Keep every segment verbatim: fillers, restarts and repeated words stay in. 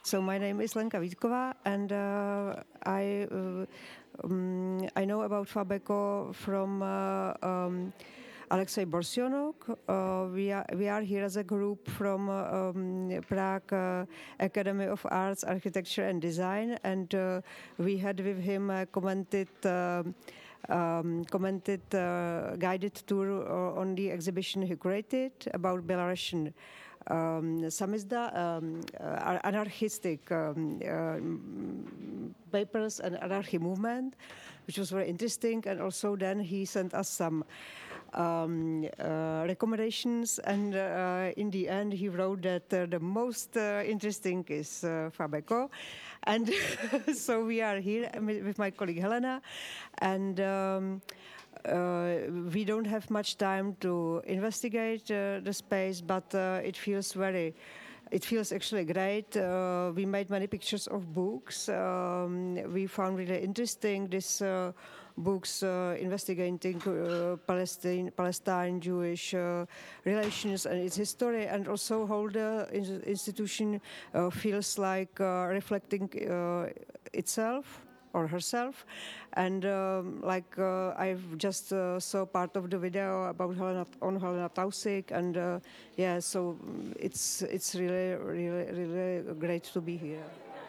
So my name is Lenka Vítková, and uh, I uh, um, I know about Fabeco from uh, um, Alexei Borsionok. Uh, we are we are here as a group from uh, um, Prague uh, Academy of Arts, Architecture and Design, and uh, we had with him uh, commented. Uh, Um, commented uh, guided tour uh, on the exhibition he created about Belarusian um, samizda, um, uh, anarchistic um, uh, papers and anarchy movement, which was very interesting. And also then he sent us some um, uh, recommendations, and uh, in the end he wrote that uh, the most uh, interesting is uh, Fabeco. And so we are here with my colleague Helena, and um, uh, we don't have much time to investigate uh, the space, but uh, it feels very, it feels actually great. Uh, we made many pictures of books. Um, we found really interesting this uh, books uh, investigating uh, Palestine, Palestine, Jewish uh, relations and its history, and also how the institution uh, feels like uh, reflecting uh, itself or herself. And um, like uh, I've just uh, saw part of the video about Helena, on Helena Tausig, and uh, yeah, so it's it's really really really great to be here.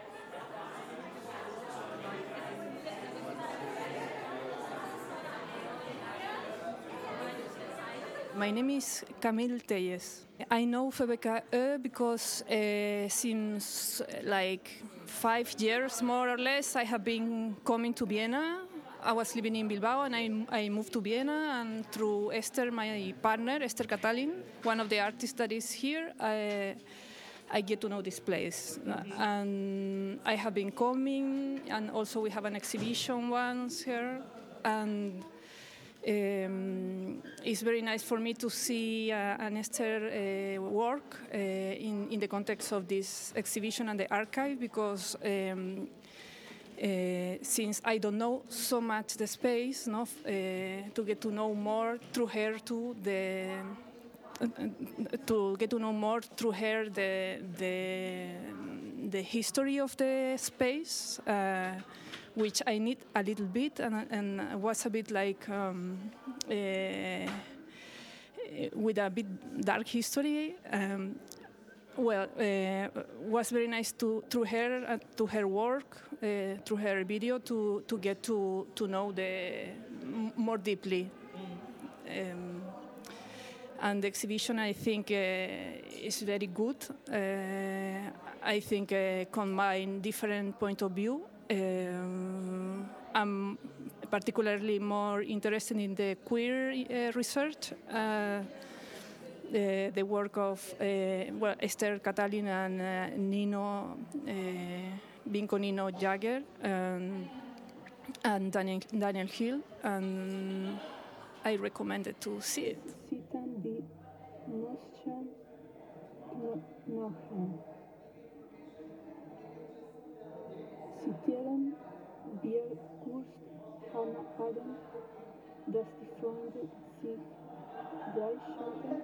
My name is Camille Telles. I know Fabeco because uh, since like five years, more or less, I have been coming to Vienna. I was living in Bilbao, and I, I moved to Vienna, and through Esther, my partner, Esther Katalin, one of the artists that is here, I, I get to know this place. And I have been coming, and also we have an exhibition once here, and Um, it's very nice for me to see uh, an Esther uh, work uh, in, in the context of this exhibition and the archive, because um, uh, since I don't know so much the space, no, uh, to get to know more through her too, the uh, to get to know more through her the the, the history of the space. Uh, which I need a little bit, and, and was a bit like um, uh, with a bit dark history. Um, well, uh, was very nice to through her, uh, to her work, uh, through her video, to to get to to know the m- more deeply. Um, and the exhibition, I think, uh, is very good. Uh, I think uh, combine different point of view. Um, I'm particularly more interested in the queer uh, research, uh, the, the work of uh, well, Esther Katalin and uh, Nino, uh, Vinko Nino Jagger, and, and Daniel, Daniel Hill, and I recommended to see it. Citeren wir Kurst Hannah Arendt, dass die Freunde sich gleichschalten?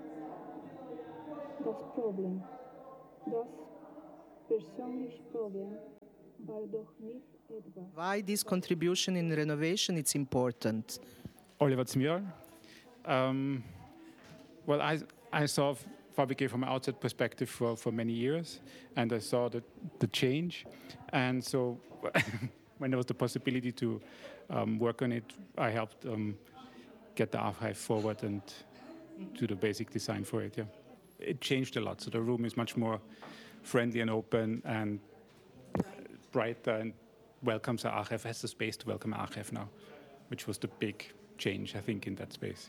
Das Problem, das persönliche Problem, war doch nicht etwas. Why this contribution in renovation is important? Oliver Zmiral. Um, well, I I saw Fabeco from an outside perspective for, for many years, and I saw the, the change. And so when there was the possibility to um, work on it, I helped um, get the archive forward and do the basic design for it. Yeah, it changed a lot. So the room is much more friendly and open and brighter, and welcomes the archive, has the space to welcome the archive now, which was the big change, I think, in that space.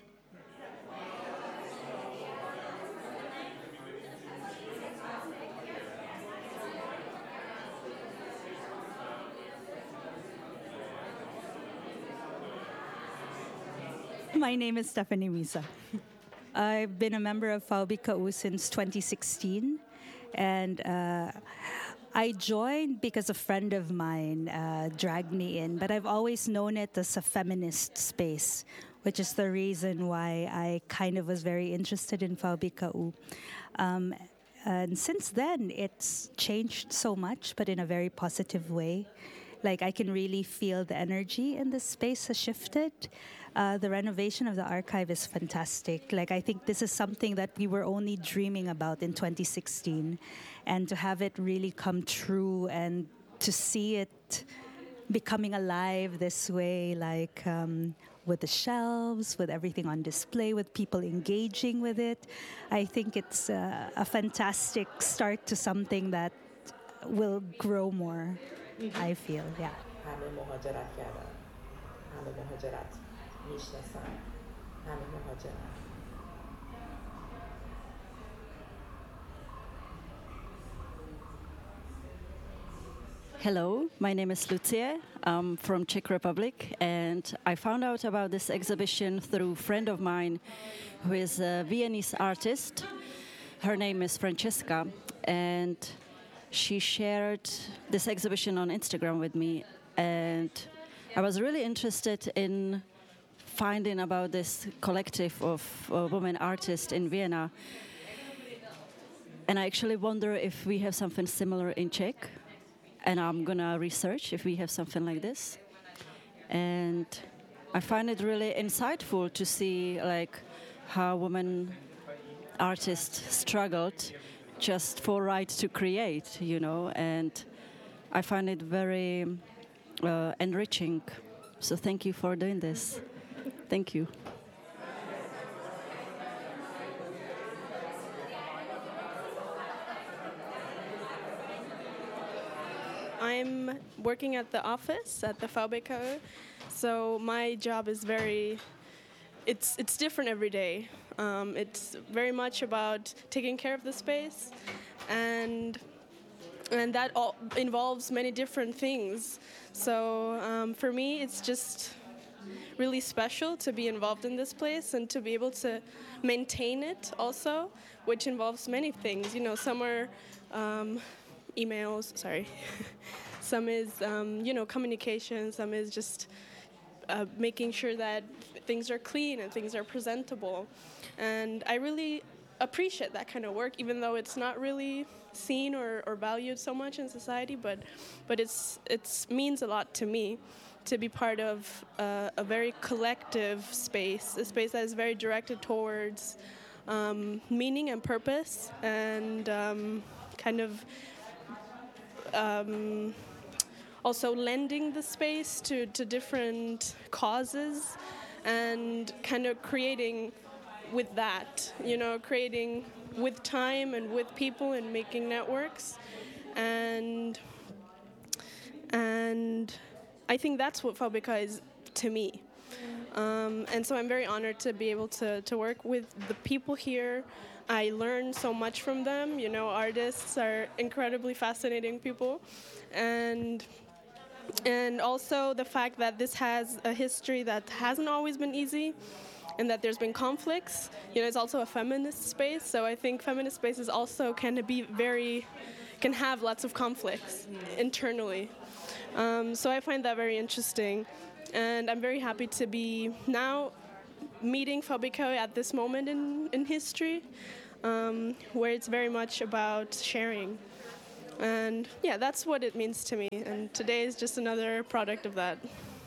My name is Stephanie Misa. I've been a member of Fabeco since twenty sixteen, and uh, I joined because a friend of mine uh, dragged me in, but I've always known it as a feminist space, which is the reason why I kind of was very interested in Fabeco. Um, and since then, it's changed so much, but in a very positive way. Like, I can really feel the energy in this space has shifted. Uh, the renovation of the archive is fantastic. Like, I think this is something that we were only dreaming about in twenty sixteen. And to have it really come true and to see it becoming alive this way, like um, with the shelves, with everything on display, with people engaging with it, I think it's uh, a fantastic start to something that will grow more, I feel, yeah. همه مهاجرت کردن. همه مهاجرت میشناسن. همه مهاجرت. Hello, my name is Lucie. I'm from Czech Republic, and I found out about this exhibition through a friend of mine who is a Viennese artist. Her name is Francesca, and she shared this exhibition on Instagram with me, and I was really interested in finding about this collective of uh, women artists in Vienna. And I actually wonder if we have something similar in Czech. And I'm gonna research if we have something like this. And I find it really insightful to see like how women artists struggled just for right to create, you know, and I find it very uh, enriching. So thank you for doing this. Thank you. I'm working at the office at the V B K O, so my job is very, it's it's different every day. Um, it's very much about taking care of the space, and and that all involves many different things. So um, for me, it's just really special to be involved in this place and to be able to maintain it also, which involves many things. You know, some are um, emails, sorry. Some is, um, you know, communication. Some is just uh, making sure that things are clean and things are presentable. And I really appreciate that kind of work, even though it's not really seen or, or valued so much in society. But but it's it's means a lot to me to be part of uh, a very collective space, a space that is very directed towards um, meaning and purpose, and um, kind of Um, also lending the space to, to different causes and kind of creating with that, you know, creating with time and with people and making networks. And and I think that's what V B K is to me. Um, and so I'm very honored to be able to, to work with the people here. I learn so much from them. You know, artists are incredibly fascinating people. And and also the fact that this has a history that hasn't always been easy and that there's been conflicts. You know, it's also a feminist space, so I think feminist spaces also can be very, can have lots of conflicts internally. Um, so I find that very interesting. And I'm very happy to be now meeting V B K O at this moment in, in history, um, where it's very much about sharing. And yeah, that's what it means to me. And today is just another product of that.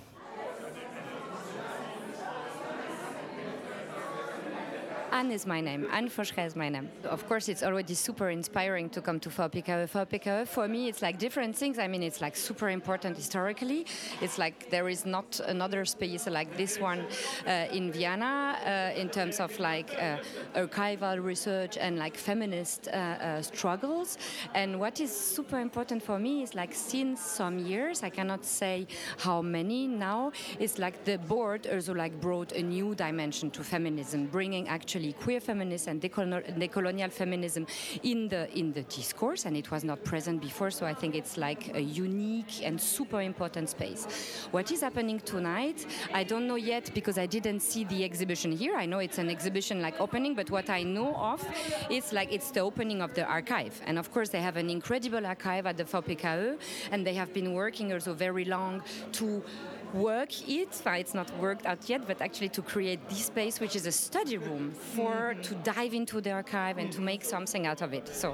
Anne is my name. Anne Faucheray is my name. Of course, it's already super inspiring to come to V B K O. V B K O, for me, it's like different things. I mean, it's like super important historically. It's like there is not another space like this one uh, in Vienna uh, in terms of like uh, archival research and like feminist uh, uh, struggles. And what is super important for me is like since some years, I cannot say how many now, it's like the board also like brought a new dimension to feminism, bringing actually queer feminism and decolonial feminism in the in the discourse, and it was not present before. So I think it's like a unique and super important space. What is happening tonight, I don't know yet because I didn't see the exhibition here. I know it's an exhibition like opening, but what I know of, it's like it's the opening of the archive, and of course they have an incredible archive at the V B K O, and they have been working also very long to work it. It's not worked out yet, but actually to create this space, which is a study room for mm-hmm. to dive into the archive and to make something out of it. So.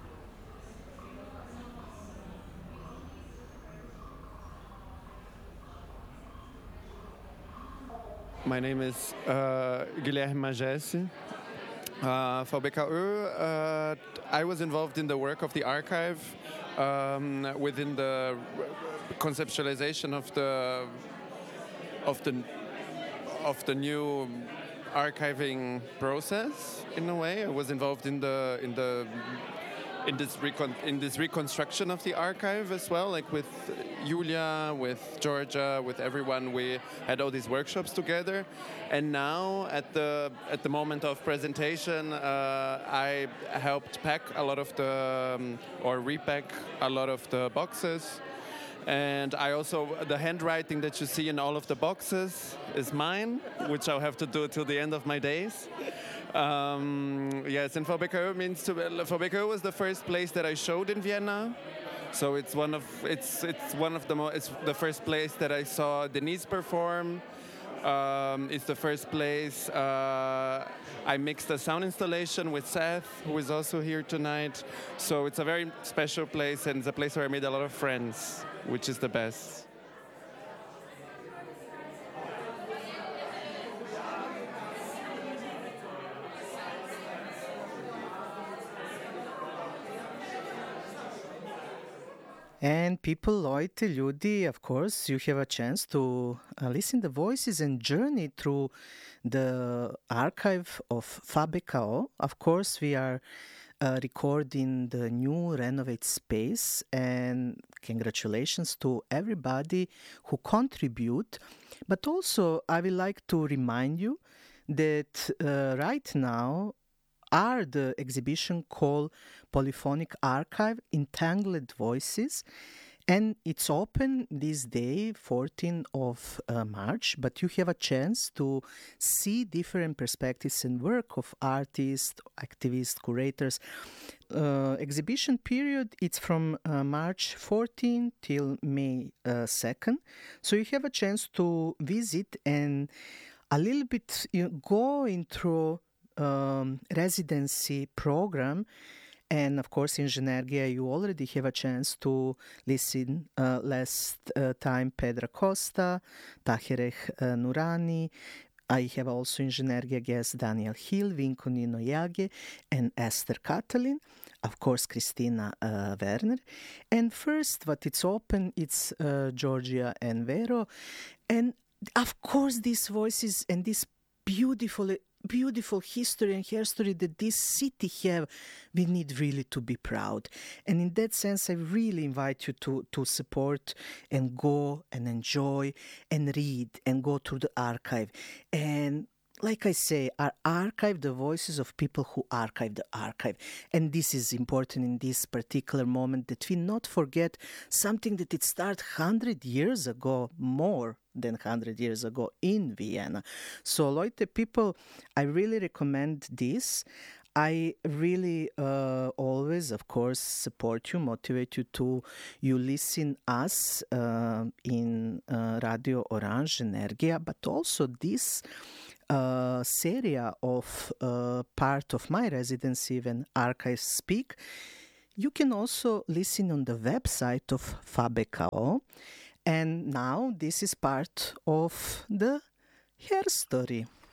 My name is uh, Guilherme Magesi. Uh, V B K Ö, uh, I was involved in the work of the archive um, within the conceptualization of the of the of the new archiving process. In a way, I was involved in the in the in this recon in this reconstruction of the archive as well, like with Julia, with Georgia, with everyone. We had all these workshops together, and now at the at the moment of presentation, uh, I helped pack a lot of the um, or repack a lot of the boxes, and I also the handwriting that you see in all of the boxes is mine, which I'll have to do till the end of my days. Um, yes, and V B K Ö means to V B K Ö was the first place that I showed in Vienna, so it's one of it's it's one of the mo it's the first place that I saw Denise perform. Um, it's the first place uh, I mixed a sound installation with Seth, who is also here tonight. So it's a very special place, and it's a place where I made a lot of friends, which is the best. And people, Leute, ljudi, of course, you have a chance to uh, listen the voices and journey through the archive of V B K Ö. Of course, we are uh, recording the new renovate space, and congratulations to everybody who contribute. But also, I would like to remind you that uh, right now, are the exhibition called Polyphonic Archive Entangled Voices, and it's open this day, fourteenth of March, but you have a chance to see different perspectives and work of artists, activists, curators. Uh, exhibition period, it's from uh, March fourteenth till May uh, second, so you have a chance to visit and a little bit you know, go into Um, residency program, and of course in Genergia you already have a chance to listen uh, last uh, time Pedra Costa, Tahereh uh, Nurani. I have also in Genergia guests Daniel Hill, Vinko Nino Jage, and Esther Katalin, of course Kristina uh, Werner. And first what it's open, it's uh, Georgia and Vero, and of course these voices and this beautiful beautiful history and history that this city have, we need really to be proud. And in that sense, I really invite you to, to support and go and enjoy and read and go through the archive. And like I say, our archive, the voices of people who archive the archive. And this is important in this particular moment, that we not forget something that it started one hundred years ago, more than one hundred years ago in Vienna. So, Leute, people, I really recommend this. I really uh, always, of course, support you, motivate you to you listen us uh, in uh, Radio Orange Energia, but also this uh, series of uh, part of my residency when Archives Speak. You can also listen on the website of V B K Ö. And now this is part of the hair story.